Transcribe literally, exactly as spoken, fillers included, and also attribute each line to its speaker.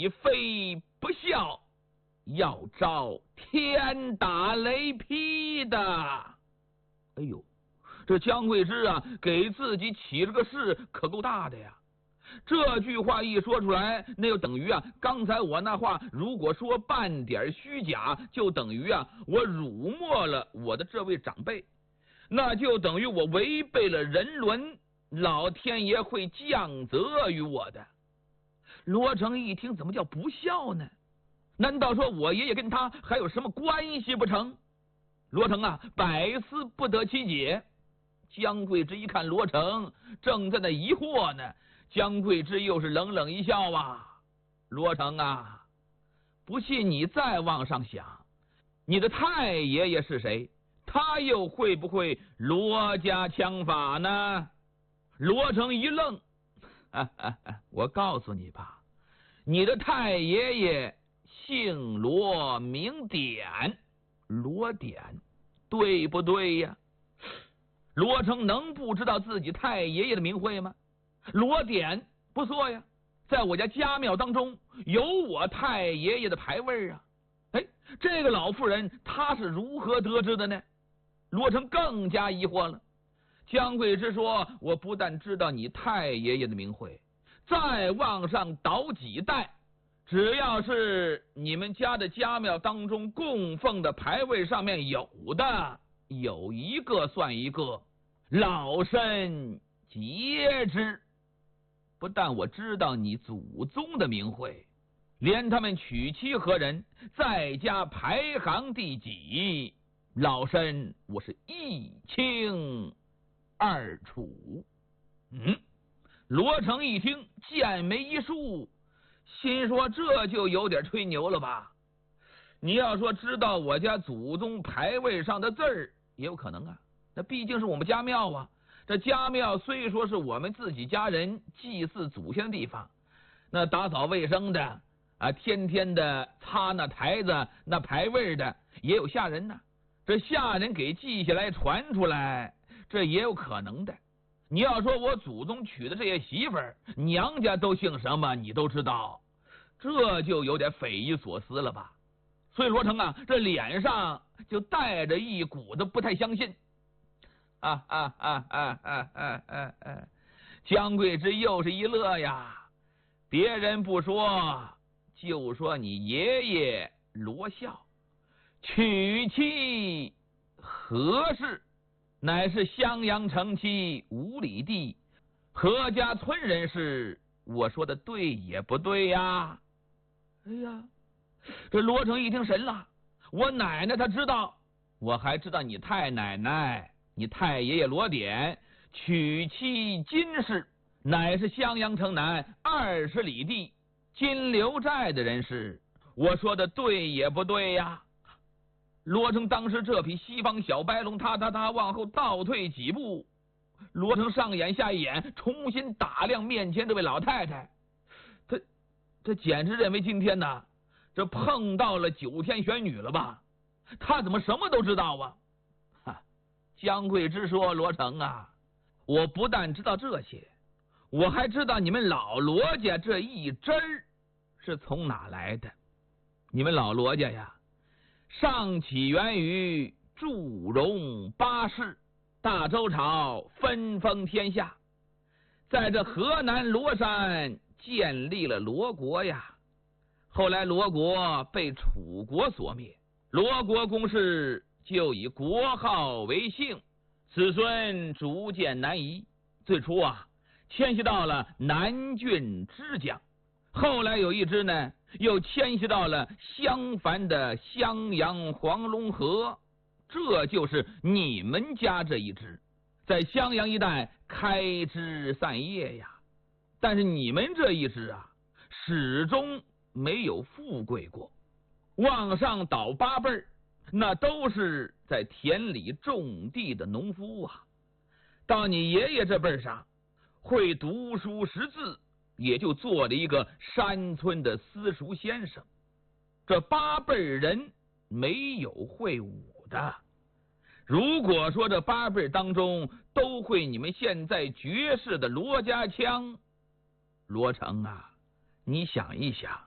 Speaker 1: 你非不孝，要遭天打雷劈的。哎呦，这姜桂枝啊，给自己起了个誓，可够大的呀！这句话一说出来，那就等于啊，刚才我那话如果说半点虚假，就等于啊，我辱没了我的这位长辈，那就等于我违背了人伦，老天爷会降责于我的。罗成一听，怎么叫不孝呢？难道说我爷爷跟他还有什么关系不成？罗成啊，百思不得其解。姜桂枝一看罗成正在那疑惑呢，姜桂枝又是冷冷一笑啊，罗成啊，不信你再往上想，你的太爷爷是谁？他又会不会罗家枪法呢？罗成一愣，啊啊啊、我告诉你吧，你的太爷爷姓罗名典，罗典，对不对呀？罗成能不知道自己太爷爷的名讳吗？罗典不错呀，在我家家庙当中有我太爷爷的牌位啊。哎，这个老妇人她是如何得知的呢？罗成更加疑惑了。姜桂枝说，我不但知道你太爷爷的名讳，再往上倒几代，只要是你们家的家庙当中供奉的牌位上面有的，有一个算一个，老身皆知。不但我知道你祖宗的名讳，连他们娶妻何人，在家排行第几，老身我是一清二楚。嗯，罗成一听，剑眉一竖，心说这就有点吹牛了吧？你要说知道我家祖宗牌位上的字儿，也有可能啊，那毕竟是我们家庙啊。这家庙虽说是我们自己家人祭祀祖先的地方，那打扫卫生的啊，天天的擦那台子那牌位的也有下人呢，这下人给记下来传出来，这也有可能的。你要说我祖宗娶的这些媳妇儿娘家都姓什么，你都知道，这就有点匪夷所思了吧？所以罗成啊，这脸上就带着一股子不太相信。啊啊啊啊啊啊啊啊！姜桂枝又是一乐呀，别人不说，就说你爷爷罗孝娶妻何氏，乃是襄阳城西五里地何家村人士，我说的对也不对呀？哎呀，这罗成一听神了，我奶奶她知道，我还知道你太奶奶你太爷爷罗典娶妻金氏，乃是襄阳城南二十里地金流寨的人士，我说的对也不对呀？罗成当时这匹西方小白龙，他他他往后倒退几步，罗成上眼下眼，重新打量面前这位老太太，他他简直认为今天呢，这碰到了九天玄女了吧？他怎么什么都知道啊？姜桂枝说，罗成啊，我不但知道这些，我还知道你们老罗家这一支儿是从哪来的。你们老罗家呀，上起源于祝融八世，大周朝分封天下，在这河南罗山建立了罗国呀。后来罗国被楚国所灭，罗国公室就以国号为姓，子孙逐渐南移。最初啊，迁徙到了南郡之江，后来有一支呢，又迁徙到了襄樊的襄阳黄龙河，这就是你们家这一支，在襄阳一带开枝散叶呀。但是你们这一支啊，始终没有富贵过，往上倒八辈儿，那都是在田里种地的农夫啊。到你爷爷这辈上，会读书识字，也就做了一个山村的私塾先生。这八辈人没有会武的。如果说这八辈当中都会你们现在绝世的罗家枪，罗成啊，你想一想，